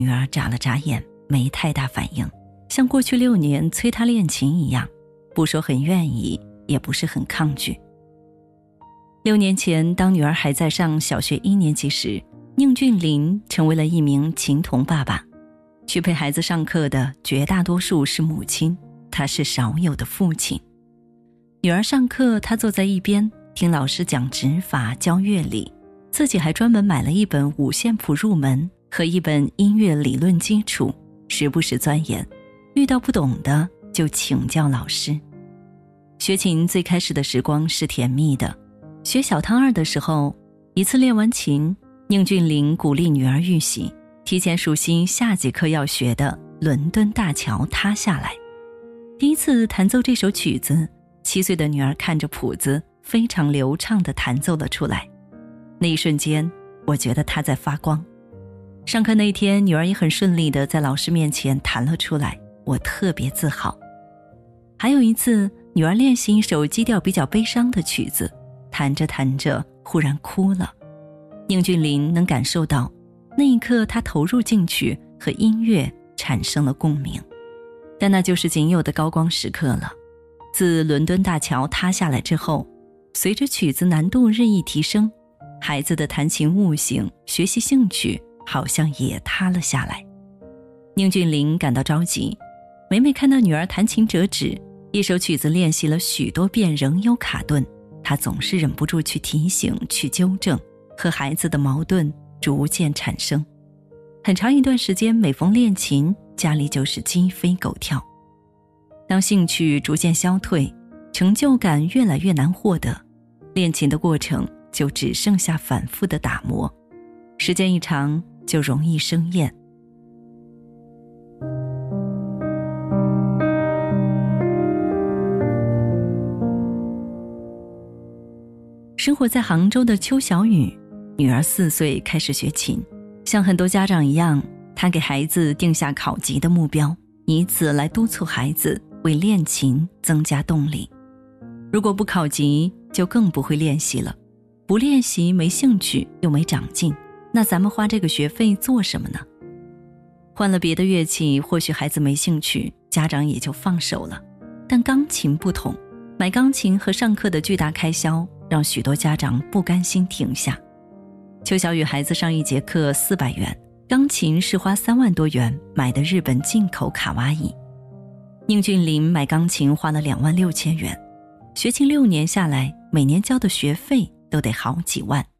女儿眨了眨眼，没太大反应，像过去6年催她练琴一样，不说很愿意，也不是很抗拒。6年前，当女儿还在上小学1年级时，宁俊林成为了一名琴童爸爸。去陪孩子上课的绝大多数是母亲，他是少有的父亲。女儿上课，他坐在一边听老师讲指法教乐理，自己还专门买了一本五线谱入门和一本音乐理论基础，时不时钻研，遇到不懂的就请教老师。学琴最开始的时光是甜蜜的。学小汤2的时候，一次练完琴，宁俊林鼓励女儿预习，提前熟悉下节课要学的伦敦大桥塌下来。第一次弹奏这首曲子，7岁的女儿看着谱子非常流畅地弹奏了出来。那一瞬间，我觉得她在发光。上课那天，女儿也很顺利地在老师面前弹了出来，我特别自豪。还有一次，女儿练习一首基调比较悲伤的曲子，弹着弹着忽然哭了。宁俊林能感受到，那一刻他投入进去，和音乐产生了共鸣。但那就是仅有的高光时刻了。自伦敦大桥塌下来之后，随着曲子难度日益提升，孩子的弹琴悟性、学习兴趣好像也塌了下来。宁俊林感到着急，每每看到女儿弹琴折纸，一首曲子练习了许多遍仍有卡顿，他总是忍不住去提醒、去纠正，和孩子的矛盾逐渐产生。很长一段时间，每逢练琴，家里就是鸡飞狗跳。当兴趣逐渐消退，成就感越来越难获得，练琴的过程就只剩下反复的打磨，时间一长就容易生厌。生活在杭州的邱小雨，女儿4岁开始学琴，像很多家长一样，她给孩子定下考级的目标，以此来督促孩子为练琴增加动力。如果不考级，就更不会练习了。不练习没兴趣又没长进，那咱们花这个学费做什么呢？换了别的乐器，或许孩子没兴趣，家长也就放手了。但钢琴不同，买钢琴和上课的巨大开销让许多家长不甘心停下。邱小雨孩子上一节课400元，钢琴是花3万多元买的日本进口卡哇伊。宁俊林买钢琴花了2万6千元，学琴6年下来，每年交的学费都得好几万。